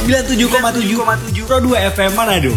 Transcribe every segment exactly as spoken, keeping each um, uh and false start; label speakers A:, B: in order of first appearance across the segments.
A: sembilan puluh tujuh koma tujuh Pro dua F M Manado.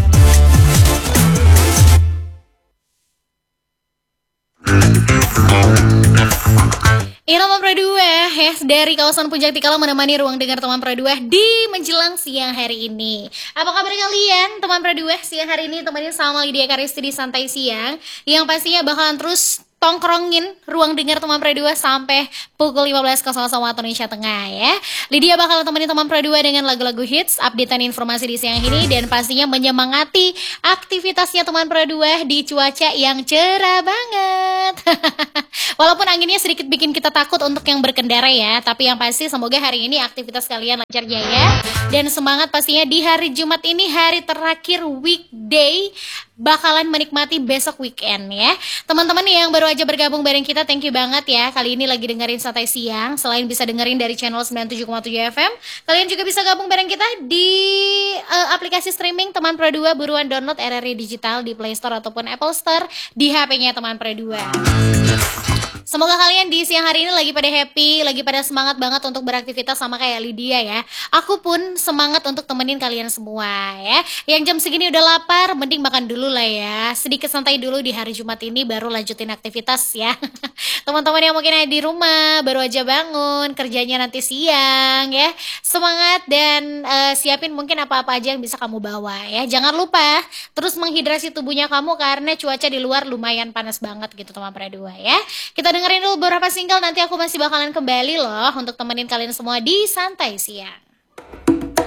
B: Ini teman Pro dua ya, dari kawasan Puncak Tikala menemani ruang dengar teman Pro dua di menjelang siang hari ini. Apa kabar kalian teman Pro dua siang hari ini? Temenin sama Lydia Karisti di Santai Siang, yang pastinya bakalan terus tongkrongin ruang dengar teman Pro dua sampai pukul lima belas waktu Indonesia Tengah ya. Lydia bakal temenin teman Pro dua dengan lagu-lagu hits, updatean informasi di siang ini, dan pastinya menyemangati aktivitasnya teman Pro dua di cuaca yang cerah banget. Walaupun anginnya sedikit bikin kita takut untuk yang berkendara ya, tapi yang pasti semoga hari ini aktivitas kalian lancar jaya dan semangat pastinya di hari Jumat ini, hari terakhir weekday, bakalan menikmati besok weekend ya. Teman-teman yang baru aja bergabung bareng kita, thank you banget ya. Kali ini lagi dengerin Santai Siang. Selain bisa dengerin dari channel sembilan puluh tujuh koma tujuh F M, kalian juga bisa gabung bareng kita di uh, aplikasi streaming Teman Pro dua. Buruan download R R I Digital di Play Store ataupun Apple Store di H P-nya Teman Pro dua. Semoga kalian di siang hari ini lagi pada happy, lagi pada semangat banget untuk beraktivitas sama kayak Lydia ya. Aku pun semangat untuk temenin kalian semua ya. Yang jam segini udah lapar, mending makan dulu lah ya. Sedikit santai dulu di hari Jumat ini, baru lanjutin aktivitas ya. Teman-teman yang mungkin ada di rumah, baru aja bangun, kerjanya nanti siang ya. Semangat dan uh, siapin mungkin apa-apa aja yang bisa kamu bawa ya. Jangan lupa terus menghidrasi tubuhnya kamu karena cuaca di luar lumayan panas banget gitu teman Pro dua ya. Kita dengerin dulu beberapa single, nanti aku masih bakalan kembali loh untuk temenin kalian semua di Santai Siang.